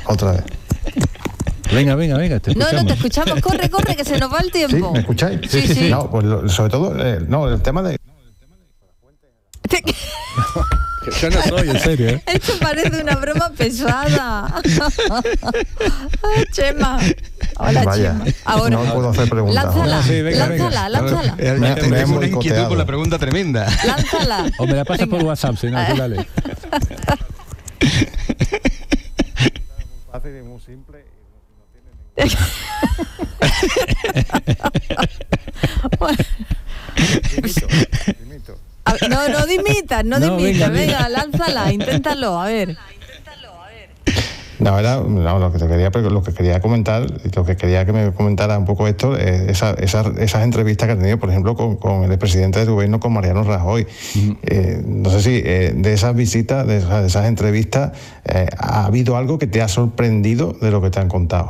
Otra vez. Venga, te escuchamos. No, te escuchamos. Corre, que se nos va el tiempo. ¿Sí? ¿Me escucháis? Sí. No, pues sobre todo, el tema de... Yo no soy, en serio, ¿eh? Esto parece una broma pesada. Chema. Hola, Vaya, Chema. Ahora, no puedo hacer preguntas. lánzala, Sí, venga. lánzala. Tengo una inquietud con la pregunta tremenda. Lánzala. O me la pasas por WhatsApp, si no, tú dale. Fácil y muy simple. Dimito. No dimitas, venga, lánzala, inténtalo, a ver. No, lo que quería comentar, lo que quería que me comentara un poco esto, esas entrevistas que ha tenido, por ejemplo, con el expresidente del gobierno, con Mariano Rajoy. No sé si de esas visitas, de esas entrevistas, ¿ha habido algo que te ha sorprendido de lo que te han contado?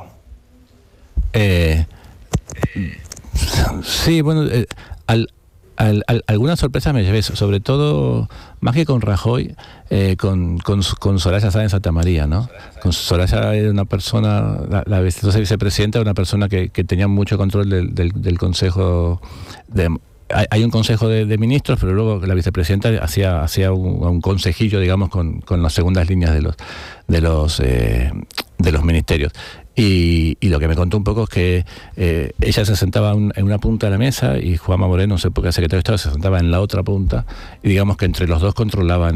Sí, bueno, algunas sorpresas me llevé, sobre todo, más que con Rajoy, con Soraya Sáenz de Santa María, ¿no? Con Soraya era una persona, la vicepresidenta, una persona que tenía mucho control del Consejo de... Hay un consejo de ministros, pero luego la vicepresidenta hacía un consejillo, digamos, con las segundas líneas de los ministerios. Y lo que me contó un poco es que ella se sentaba en una punta de la mesa y Juanma Moreno, no sé por qué, secretario de Estado, se sentaba en la otra punta, y digamos que entre los dos controlaban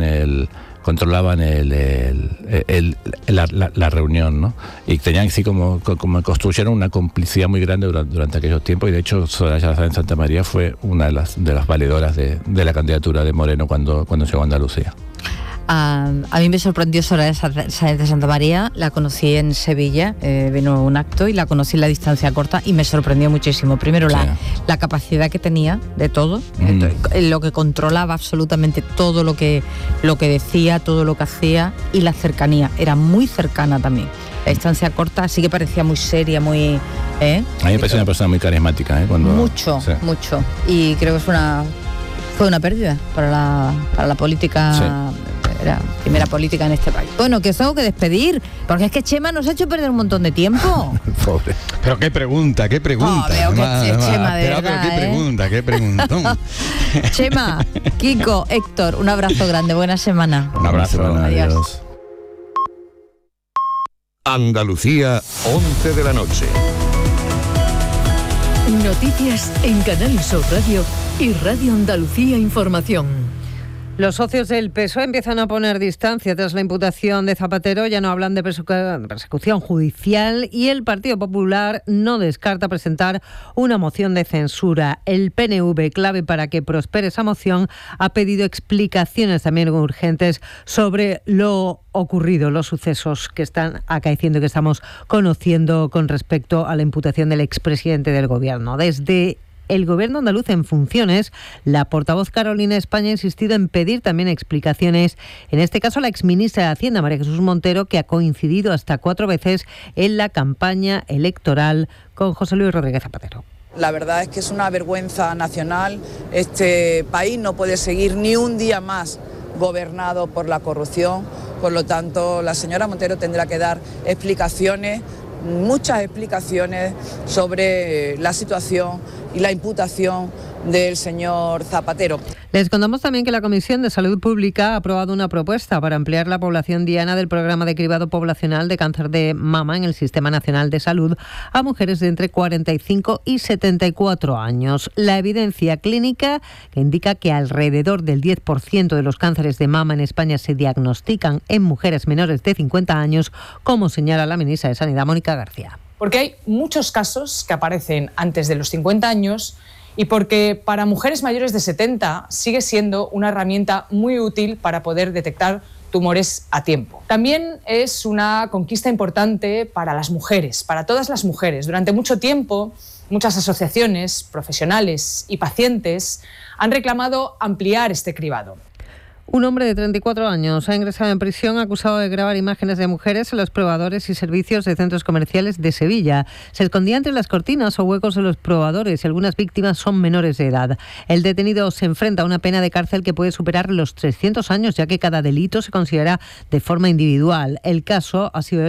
la reunión, ¿no? Y tenían así como construyeron una complicidad muy grande durante aquellos tiempos, y de hecho Soraya Sáenz de Santa María fue una de las valedoras de la candidatura de Moreno cuando llegó a Andalucía. A mí me sorprendió Soraya Sáenz de Santa María, la conocí en Sevilla, vino a un acto y la conocí en la distancia corta y me sorprendió muchísimo. Primero la capacidad que tenía de todo, lo que controlaba absolutamente todo lo que decía, todo lo que hacía, y la cercanía, era muy cercana también. La distancia corta sí que parecía muy seria, muy... A mí me parece una persona muy carismática, mucho. Y creo que fue una pérdida para la política... Sí. Era primera política en este país. Bueno, que os tengo que despedir, porque es que Chema nos ha hecho perder un montón de tiempo. Pobre. Pero qué pregunta. Chema, de verdad, qué preguntón. Chema, Kiko, Héctor, un abrazo grande, buena semana. Un abrazo, adiós. Andalucía, 11 de la noche. Noticias en Canal Sur Radio y Radio Andalucía Información. Los socios del PSOE empiezan a poner distancia tras la imputación de Zapatero, ya no hablan de persecución judicial, y el Partido Popular no descarta presentar una moción de censura. El PNV, clave para que prospere esa moción, ha pedido explicaciones también urgentes sobre lo ocurrido, los sucesos que están acaeciendo y que estamos conociendo con respecto a la imputación del expresidente del Gobierno. Desde el Gobierno andaluz en funciones, la portavoz Carolina España ha insistido en pedir también explicaciones, en este caso a la exministra de Hacienda, María Jesús Montero, que ha coincidido hasta 4 veces en la campaña electoral con José Luis Rodríguez Zapatero. La verdad es que es una vergüenza nacional. Este país no puede seguir ni un día más gobernado por la corrupción. Por lo tanto, la señora Montero tendrá que dar explicaciones, muchas explicaciones sobre la situación y la imputación del señor Zapatero. Les contamos también que la Comisión de Salud Pública ha aprobado una propuesta para ampliar la población diana del programa de cribado poblacional de cáncer de mama en el Sistema Nacional de Salud a mujeres de entre 45 y 74 años. La evidencia clínica que indica que alrededor del 10% de los cánceres de mama en España se diagnostican en mujeres menores de 50 años, como señala la ministra de Sanidad, Mónica García. Porque hay muchos casos que aparecen antes de los 50 años y porque para mujeres mayores de 70 sigue siendo una herramienta muy útil para poder detectar tumores a tiempo. También es una conquista importante para las mujeres, para todas las mujeres. Durante mucho tiempo, muchas asociaciones, profesionales y pacientes han reclamado ampliar este cribado. Un hombre de 34 años ha ingresado en prisión acusado de grabar imágenes de mujeres en los probadores y servicios de centros comerciales de Sevilla. Se escondía entre las cortinas o huecos de los probadores y algunas víctimas son menores de edad. El detenido se enfrenta a una pena de cárcel que puede superar los 300 años, ya que cada delito se considera de forma individual. El caso ha sido